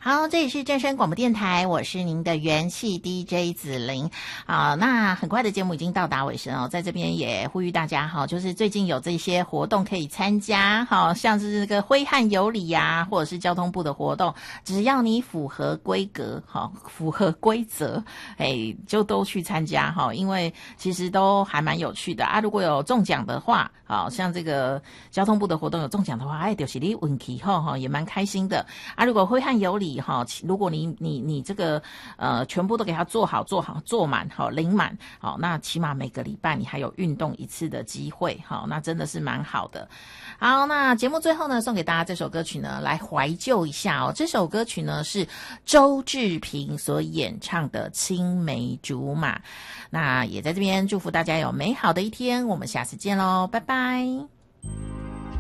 好，这里是正声广播电台，我是您的元气 DJ 子玲啊。那很快的节目已经到达尾声哦，在这边也呼吁大家哈，就是最近有这些活动可以参加，好像是这个挥汗有礼呀，或者是交通部的活动，只要你符合规格，好，符合规则，就都去参加哈，因为其实都还蛮有趣的啊。如果有中奖的话，好像这个交通部的活动有中奖的话，就是你运气好哈，也蛮开心的啊。如果挥汗有礼哈，如果你这个全部都给它做好做满好领满好，那起码每个礼拜你还有运动一次的机会好，那真的是蛮好的。好，那节目最后呢，送给大家这首歌曲呢，来怀旧一下哦。这首歌曲呢是周志平所演唱的《青梅竹马》，那也在这边祝福大家有美好的一天，我们下次见喽，拜拜。